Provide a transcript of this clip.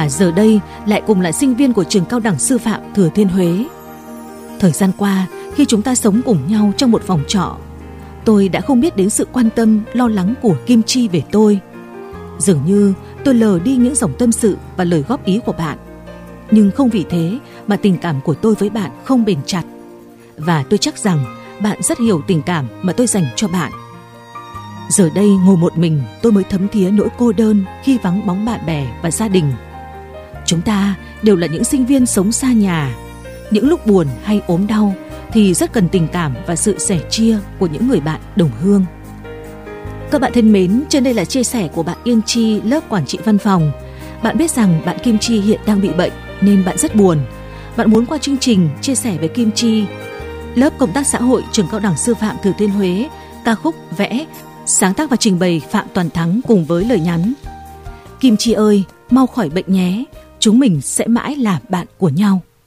và giờ đây lại cùng là sinh viên của trường Cao đẳng Sư phạm Thừa Thiên Huế. Thời gian qua, khi chúng ta sống cùng nhau trong một phòng trọ, tôi đã không biết đến sự quan tâm, lo lắng của Kim Chi về tôi. Dường như tôi lờ đi những dòng tâm sự và lời góp ý của bạn. Nhưng không vì thế mà tình cảm của tôi với bạn không bền chặt. Và tôi chắc rằng bạn rất hiểu tình cảm mà tôi dành cho bạn. Giờ đây ngồi một mình, tôi mới thấm thía nỗi cô đơn khi vắng bóng bạn bè và gia đình. Chúng ta đều là những sinh viên sống xa nhà. Những lúc buồn hay ốm đau thì rất cần tình cảm và sự sẻ chia của những người bạn đồng hương. Các bạn thân mến, trên đây là chia sẻ của bạn Yên Chi, lớp quản trị văn phòng. Bạn biết rằng bạn Kim Chi hiện đang bị bệnh nên bạn rất buồn. Bạn muốn qua chương trình chia sẻ với Kim Chi, lớp công tác xã hội trường Cao đẳng Sư phạm Thừa Thiên Huế, ca khúc Vẽ, sáng tác và trình bày Phạm Toàn Thắng cùng với lời nhắn: Kim Chi ơi, mau khỏi bệnh nhé, chúng mình sẽ mãi là bạn của nhau.